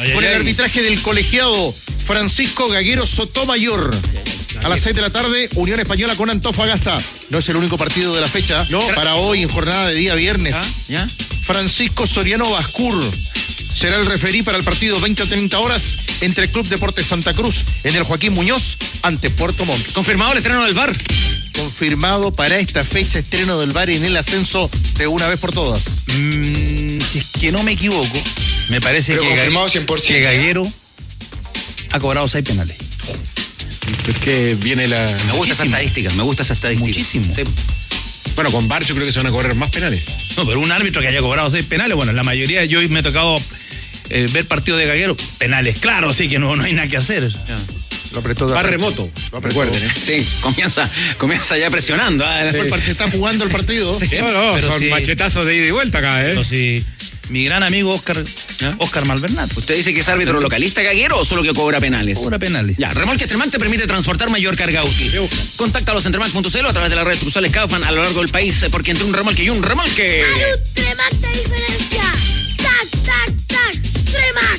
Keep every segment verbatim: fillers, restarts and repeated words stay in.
Ay, con ay, el ay. arbitraje del colegiado Francisco Gaguero Sotomayor. A las seis de la tarde, Unión Española con Antofagasta. No es el único partido de la fecha. No. Para hoy, en jornada de día viernes. ¿Ah? ¿Ya? Francisco Soriano Bascur será el referí para el partido veinte a treinta horas entre Club Deportes Santa Cruz en el Joaquín Muñoz ante Puerto Montt. Confirmado el estreno del V A R. Confirmado para esta fecha estreno del V A R en el ascenso de una vez por todas. Mm, si es que no me equivoco, me parece Pero que, confirmado Ga- cien por ciento. que Gaguero ha cobrado seis penales. Es que viene la... Me gusta esa Muchísimo. estadística, me gusta esa estadística. Muchísimo. Sí. Bueno, con V A R yo creo que se van a correr más penales. No, pero un árbitro que haya cobrado seis penales, bueno, la mayoría, yo me he tocado eh, ver partidos de Gaguero, penales, claro, así que no, no hay nada que hacer. Lo apretó de Va arranque. remoto, Lo apretó. recuerden, ¿eh? Sí, comienza, comienza ya presionando. ¿eh? Después el par- se está jugando el partido. Sí. No, no, Pero son sí. machetazos de ida y vuelta acá, ¿eh? Pero si mi gran amigo Oscar, ¿Ya? Oscar Malvernat, ¿Usted dice que es árbitro localista Gaguero o solo que cobra penales? cobra penales. Ya, Remolque Extremac te permite transportar mayor carga útil. Contáctalos en Tremac punto c l o a través de las redes sociales Kaufman a lo largo del país, porque entre un remolque y un remolque. ¡Salud, Tremac de diferencia! ¡Tac, tac, tac! ¡Tremac!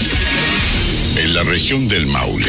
En la región del Maule.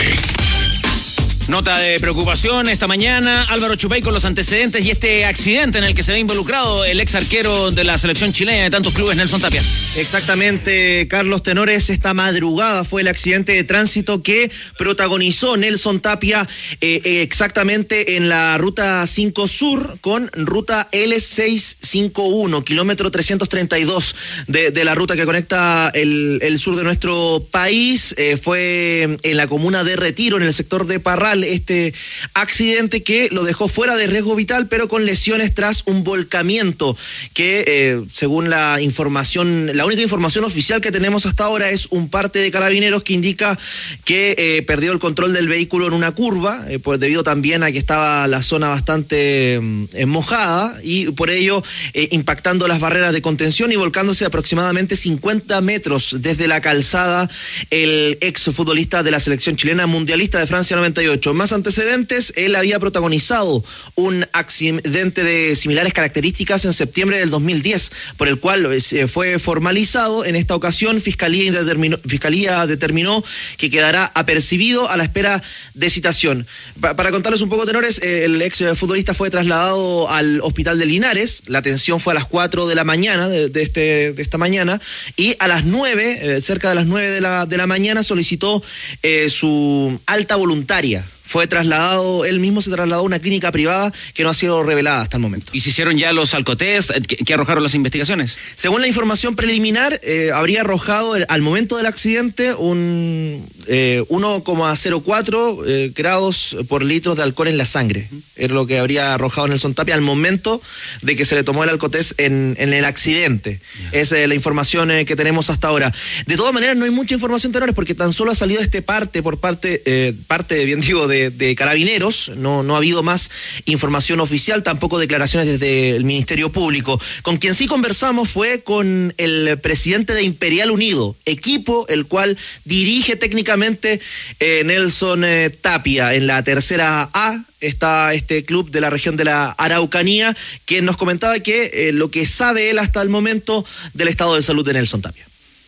Nota de preocupación esta mañana, Álvaro Chupay con los antecedentes y este accidente en el que se ve involucrado el ex arquero de la selección chilena de tantos clubes, Nelson Tapia. Exactamente, Carlos Tenores, esta madrugada fue el accidente de tránsito que protagonizó Nelson Tapia eh, eh, exactamente en la ruta cinco Sur con ruta L seiscientos cincuenta y uno, kilómetro trescientos treinta y dos de, de la ruta que conecta el, el sur de nuestro país. Eh, fue en la comuna de Retiro, en el sector de Parral, este accidente que lo dejó fuera de riesgo vital, pero con lesiones tras un volcamiento que, eh, según la información, la única información oficial que tenemos hasta ahora es un parte de Carabineros que indica que eh, perdió el control del vehículo en una curva, eh, pues debido también a que estaba la zona bastante eh, mojada y por ello eh, impactando las barreras de contención y volcándose aproximadamente cincuenta metros desde la calzada el ex futbolista de la selección chilena mundialista de Francia noventa y ocho. Más antecedentes, él había protagonizado un accidente de similares características en septiembre del dos mil diez, por el cual eh, fue formalizado. En esta ocasión, Fiscalía determinó, Fiscalía determinó que quedará apercibido a la espera de citación. Pa- para contarles un poco, tenores, eh, el ex futbolista fue trasladado al hospital de Linares. La atención fue a las cuatro de la mañana de, de, este, de esta mañana, y a las nueve, eh, cerca de las nueve de la, de la mañana, solicitó eh, su alta voluntaria. Fue trasladado, él mismo se trasladó a una clínica privada que no ha sido revelada hasta el momento. ¿Y se hicieron ya los alcotés que, que arrojaron las investigaciones? Según la información preliminar, eh, habría arrojado el, al momento del accidente un eh, uno coma cero cuatro eh, grados por litro de alcohol en la sangre. Es lo que habría arrojado Nelson Tapia al momento de que se le tomó el alcotés en, en el accidente. Yeah. Esa es la información eh, que tenemos hasta ahora. De todas maneras, no hay mucha información, tenores, porque tan solo ha salido este parte por parte, eh, parte bien digo, de De, de Carabineros. No, no ha habido más información oficial, tampoco declaraciones desde el Ministerio Público. Con quien sí conversamos fue con el presidente de Imperial Unido, equipo el cual dirige técnicamente eh, Nelson eh, Tapia. En la tercera A está este club de la región de la Araucanía, quien nos comentaba que eh, lo que sabe él hasta el momento del estado de salud de Nelson Tapia.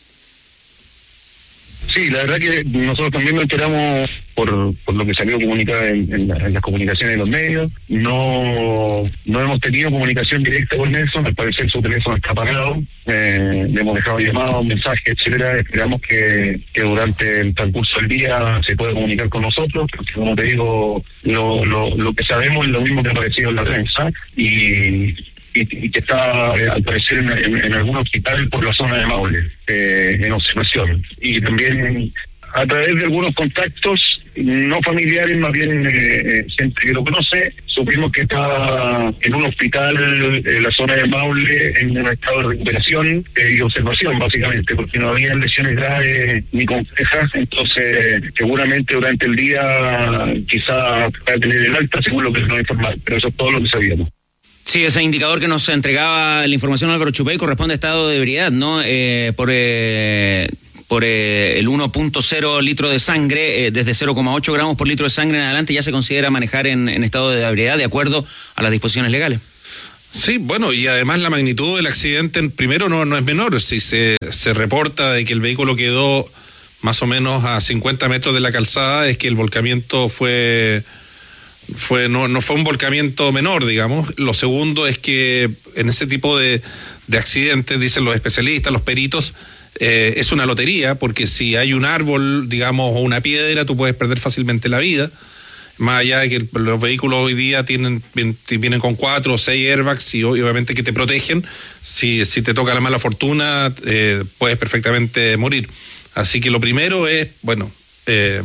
Sí, la verdad que nosotros también nos enteramos por, por lo que salió comunicado en, en, la, en las comunicaciones de los medios. No, no hemos tenido comunicación directa con Nelson, al parecer su teléfono está apagado. Eh, le hemos dejado llamados, mensajes, etcétera. Esperamos que, que durante el transcurso del día se pueda comunicar con nosotros, porque como te digo, lo, lo, lo que sabemos es lo mismo que ha aparecido en la prensa y Y, y que está eh, al parecer en, en, en algún hospital por la zona de Maule, eh, en observación. Y también a través de algunos contactos no familiares, más bien eh, gente que lo conoce, supimos que está en un hospital en la zona de Maule en un estado de recuperación eh, y observación, básicamente, porque no había lesiones graves ni complejas. Entonces seguramente durante el día quizá va a tener el alta, según lo que nos informaron, pero eso es todo lo que sabíamos. Sí, ese indicador que nos entregaba la información Álvaro Chupay corresponde a estado de ebriedad, ¿no? Eh, por eh, por eh, el uno punto cero litro de sangre, eh, desde cero coma ocho gramos por litro de sangre en adelante ya se considera manejar en, en estado de ebriedad de acuerdo a las disposiciones legales. Sí, bueno, y además la magnitud del accidente, primero, no, no es menor. Si se, se reporta de que el vehículo quedó más o menos a cincuenta metros de la calzada, es que el volcamiento fue, fue no, no fue un volcamiento menor, digamos. Lo segundo es que en ese tipo de, de accidentes, dicen los especialistas, los peritos, eh, es una lotería, porque si hay un árbol, digamos, o una piedra, tú puedes perder fácilmente la vida. Más allá de que los vehículos hoy día tienen, vienen con cuatro o seis airbags y obviamente que te protegen, si, si te toca la mala fortuna, eh, puedes perfectamente morir. Así que lo primero es, bueno, eh,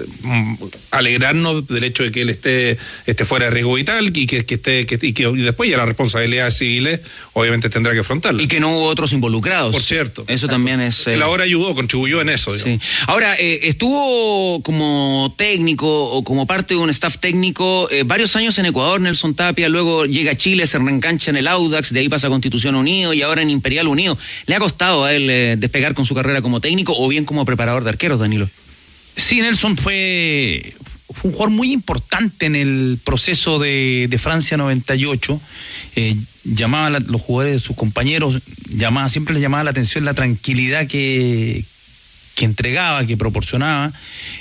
alegrarnos del hecho de que él esté, esté fuera de riesgo vital y que, que esté que, y que y después ya las responsabilidades civiles obviamente tendrá que afrontarlas. Y que no hubo otros involucrados. Por cierto. Eso exacto. También es... Eh... Él ahora ayudó, contribuyó en eso. Sí. Ahora, eh, estuvo como técnico o como parte de un staff técnico eh, varios años en Ecuador, Nelson Tapia, luego llega a Chile, se reengancha en el Audax, de ahí pasa a Constitución Unido y ahora en Imperial Unido. ¿Le ha costado a él eh, despegar con su carrera como técnico o bien como preparador de arqueros, Danilo? Sí, Nelson fue, fue un jugador muy importante en el proceso de, de Francia noventa y ocho. Eh, llamaba a la, los jugadores, sus compañeros, llamaba, siempre les llamaba la atención la tranquilidad que, que entregaba, que proporcionaba.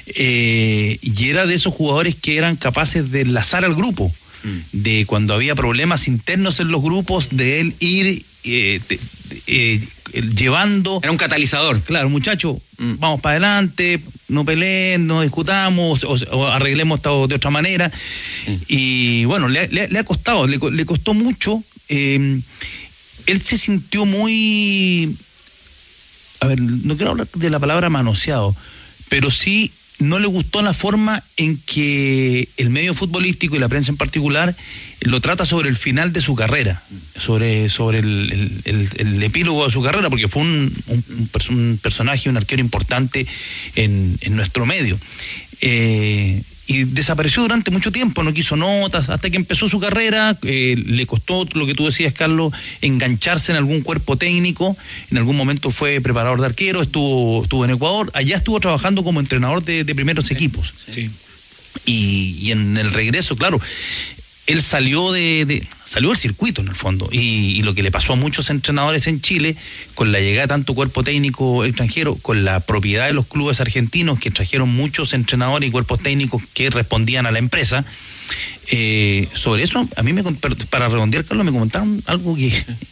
Eh, y era de esos jugadores que eran capaces de enlazar al grupo. Mm. De cuando había problemas internos en los grupos, de él ir eh, de, de, eh, llevando... Era un catalizador. Claro, muchachos, mm. vamos para adelante, no peleen, no discutamos, o, o arreglemos esto de otra manera. Mm. Y bueno, le, le, le ha costado, le, le costó mucho. Eh, él se sintió muy... A ver, no quiero hablar de la palabra manoseado, pero sí no le gustó la forma en que el medio futbolístico y la prensa en particular lo trata sobre el final de su carrera, sobre, sobre el, el, el, el epílogo de su carrera, porque fue un, un, un personaje, un arquero importante en, en nuestro medio. Eh, y desapareció durante mucho tiempo, no quiso notas, hasta que empezó su carrera, eh, le costó, lo que tú decías, Carlos, engancharse en algún cuerpo técnico. En algún momento fue preparador de arquero, estuvo, estuvo en Ecuador, allá estuvo trabajando como entrenador de, de primeros equipos. Sí. Y, y en el regreso, claro, él salió de, de salió del circuito en el fondo, y, y lo que le pasó a muchos entrenadores en Chile, con la llegada de tanto cuerpo técnico extranjero, con la propiedad de los clubes argentinos que trajeron muchos entrenadores y cuerpos técnicos que respondían a la empresa, eh, sobre eso a mí me, para redondear, Carlos, me comentaron algo que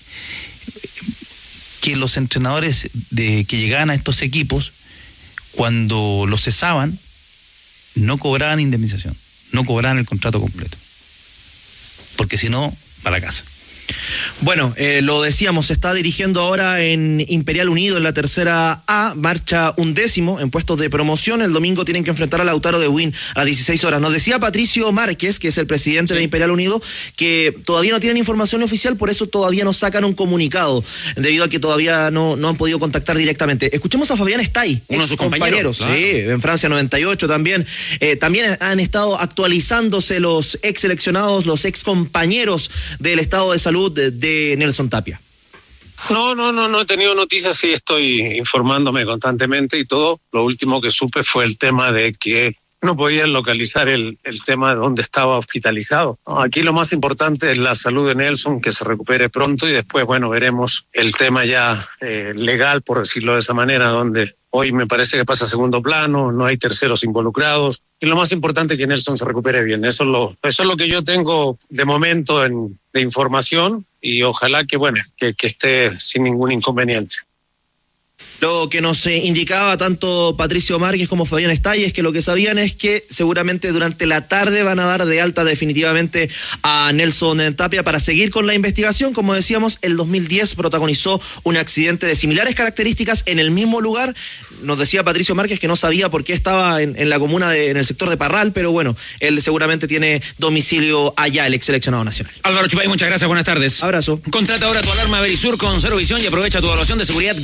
que los entrenadores de que llegaban a estos equipos, cuando los cesaban, no cobraban indemnización, no cobraban el contrato completo, porque si no, para casa. Bueno, eh, lo decíamos, se está dirigiendo ahora en Imperial Unido, en la tercera A, marcha undécimo en puestos de promoción. El domingo tienen que enfrentar a Lautaro de Win a las dieciséis horas. Nos decía Patricio Márquez, que es el presidente sí. de Imperial Unido, que todavía no tienen información oficial, por eso todavía no sacan un comunicado, debido a que todavía no, no han podido contactar directamente. Escuchemos a Fabián Estay, uno de sus compañeros, claro. Sí, en Francia noventa y ocho también. Eh, también han estado actualizándose los ex seleccionados, los ex compañeros del estado de salud de, de Nelson Tapia. No, no, no, no he tenido noticias, sí estoy informándome constantemente y todo. Lo último que supe fue el tema de que no podían localizar el, el tema de dónde estaba hospitalizado. No, aquí lo más importante es la salud de Nelson, que se recupere pronto, y después, bueno, veremos el tema ya eh, legal, por decirlo de esa manera, donde hoy me parece que pasa a segundo plano, no hay terceros involucrados. Y lo más importante es que Nelson se recupere bien. Eso es lo, eso es lo que yo tengo de momento en, de información, y ojalá que, bueno, que, que esté sin ningún inconveniente. Lo que nos eh, indicaba tanto Patricio Márquez como Fabián Estay es que lo que sabían es que seguramente durante la tarde van a dar de alta definitivamente a Nelson Tapia para seguir con la investigación. Como decíamos, el dos mil diez protagonizó un accidente de similares características en el mismo lugar. Nos decía Patricio Márquez que no sabía por qué estaba en, en la comuna, de, en el sector de Parral, pero bueno, él seguramente tiene domicilio allá, el ex seleccionado nacional. Álvaro Chupay, muchas gracias, buenas tardes. Abrazo. Contrata ahora tu alarma Verisur con cero visión y aprovecha tu evaluación de seguridad